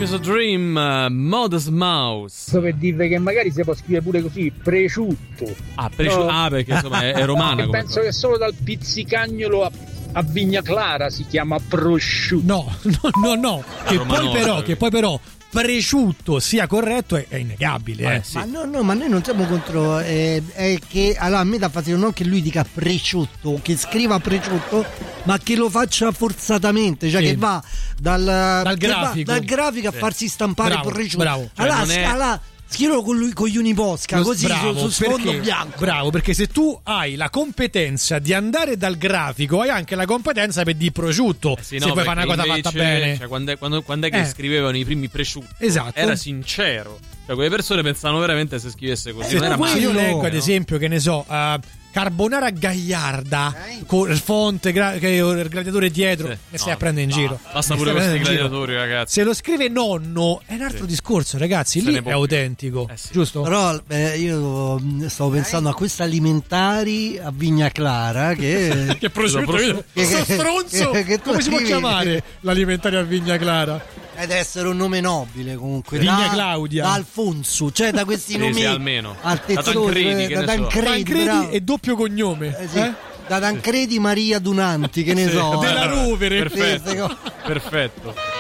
is a Dream, Modest Mouse. Per dire che magari si può scrivere pure così, prosciutto. Perché insomma è romana. Penso che solo dal pizzicagnolo a Vigna Clara si chiama prosciutto. No. Che poi però prosciutto sia corretto è innegabile. Sì. Ma noi non siamo contro, è che allora a me dà fastidio non che lui dica prosciutto, che scriva prosciutto, ma che lo faccia forzatamente, cioè che va dal grafico a farsi stampare prosciutto. Bravo. Allora scrivilo con gli Uniposca, così su sfondo bianco. Bravo, perché se tu hai la competenza di andare dal grafico, hai anche la competenza per di prosciutto. Se puoi fare una cosa fatta bene. Cioè, quando è che scrivevano i primi prosciutto, esatto, era sincero. Cioè, quelle persone pensavano veramente se scrivesse così. Non era mai. Io leggo, ad esempio, che ne so, Carbonara Gagliarda con il fonte il gladiatore dietro, stai a prendere in giro. Basta pure questi gladiatori, ragazzi. Se lo scrive nonno è un altro discorso, ragazzi. Lì è autentico, giusto? Però io stavo pensando a queste alimentari a Vigna Clara che prosciutto. Stronzo. Come si può chiamare l'alimentare a Vigna Clara? Ed essere un nome nobile comunque. Vigna Claudia, da Alfonso, cioè da questi nomi almeno altezzosi, da Tancredi e doppio cognome. Da Tancredi Maria Dunanti, che ne so. Della Rovere. Perfetto.